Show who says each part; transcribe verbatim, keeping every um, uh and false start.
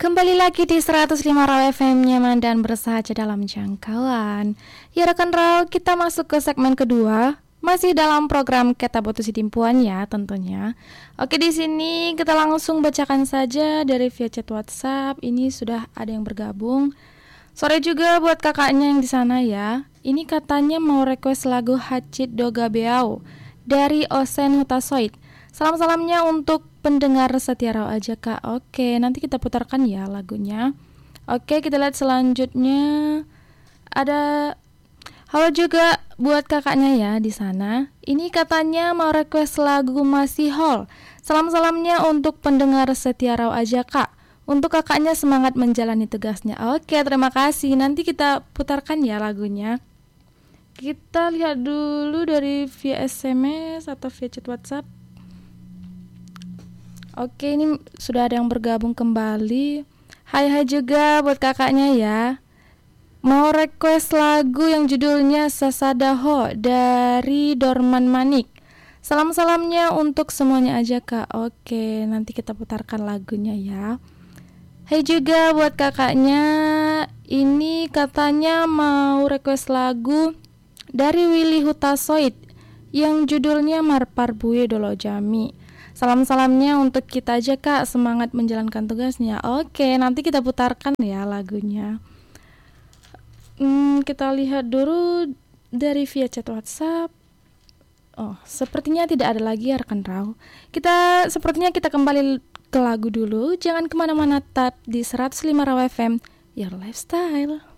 Speaker 1: Kembali lagi di seratus lima Raw F M, nyaman dan bersahaja dalam jangkauan. Ya rekan Raw, kita masuk ke segmen kedua, masih dalam program Keta Botu Sidimpuan ya tentunya. Oke, di sini kita langsung bacakan saja dari via chat WhatsApp. Ini sudah ada yang bergabung. Sore juga buat kakaknya yang di sana ya. Ini katanya mau request lagu Hacit Doga Beau dari Osen Hutasoid. Salam-salamnya untuk pendengar setia Raw aja kak. Oke, nanti kita putarkan ya lagunya. Oke, kita lihat selanjutnya. Ada halo juga buat kakaknya ya di sana. Ini katanya mau request lagu Masih Hall. Salam-salamnya untuk pendengar setia Raw aja kak. Untuk kakaknya semangat menjalani tugasnya. Oke, terima kasih. Nanti kita putarkan ya lagunya. Kita lihat dulu dari via S M S atau via chat WhatsApp. Oke, ini sudah ada yang bergabung kembali. Hai hai juga buat kakaknya ya. Mau request lagu yang judulnya Sasadaho dari Dorman Manik. Salam-salamnya untuk semuanya aja kak. Oke, nanti kita putarkan lagunya ya. Hai juga buat kakaknya. Ini katanya mau request lagu dari Willy Hutasoid yang judulnya Marparbuye Dolo Jami. Salam-salamnya untuk kita aja kak, semangat menjalankan tugasnya. Oke, nanti kita putarkan ya lagunya. hmm, Kita lihat dulu dari via chat WhatsApp. Oh, sepertinya tidak ada lagi ya rekan Raw. Kita, sepertinya kita kembali ke lagu dulu. Jangan kemana-mana, tetap di seratus lima Raw F M, Your Lifestyle.